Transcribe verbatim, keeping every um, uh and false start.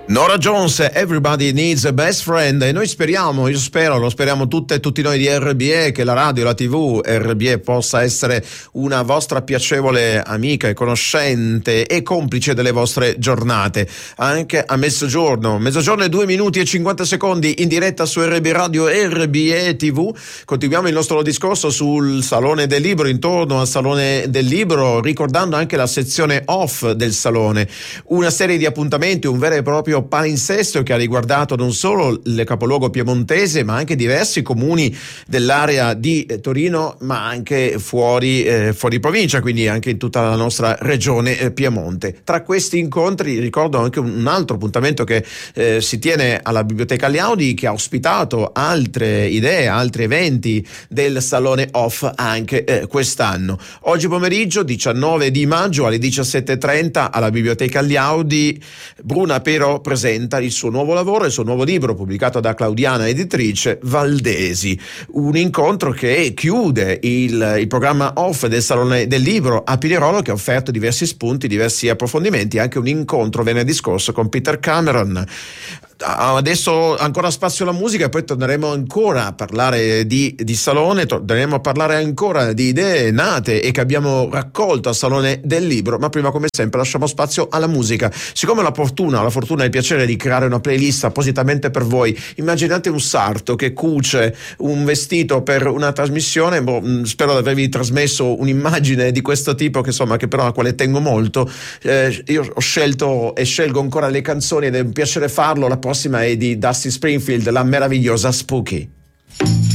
Norah Jones, Everybody Needs a Best Friend, e noi speriamo, io spero, lo speriamo tutte e tutti noi di R B E, che la radio, la tivù R B E possa essere una vostra piacevole amica e conoscente e complice delle vostre giornate, anche a mezzogiorno, mezzogiorno e due minuti e cinquanta secondi in diretta su R B E Radio e R B E tivù. Continuiamo il nostro discorso sul Salone del Libro, intorno al Salone del Libro, ricordando anche la sezione off del Salone, una serie di appuntamenti, un vero e proprio palinsesto che ha riguardato non solo il capoluogo piemontese ma anche diversi comuni dell'area di Torino, ma anche fuori, eh, fuori provincia, quindi anche in tutta la nostra regione eh, Piemonte. Tra questi incontri ricordo anche un altro appuntamento che eh, si tiene alla Biblioteca Liaudi, che ha ospitato altre idee, altri eventi del Salone Off anche eh, quest'anno. Oggi pomeriggio, diciannove di maggio, alle diciassette e trenta, alla Biblioteca Liaudi, Bruna Pero presenta il suo nuovo lavoro, il suo nuovo libro pubblicato da Claudiana Editrice, Valdesi, un incontro che chiude il, il programma off del Salone del Libro a Pinerolo, che ha offerto diversi spunti, diversi approfondimenti, anche un incontro venerdì scorso con Peter Cameron. Adesso ancora spazio alla musica e poi torneremo ancora a parlare di, di Salone, torneremo a parlare ancora di idee nate e che abbiamo raccolto al Salone del Libro, ma prima, come sempre, lasciamo spazio alla musica. Siccome ho la fortuna, la fortuna e il piacere di creare una playlist appositamente per voi, immaginate un sarto che cuce un vestito per una trasmissione, boh, spero di avervi trasmesso un'immagine di questo tipo, che insomma, che però a quale tengo molto. Eh, io ho scelto e scelgo ancora le canzoni ed è un piacere farlo. La prossima è di Dusty Springfield, la meravigliosa Spooky.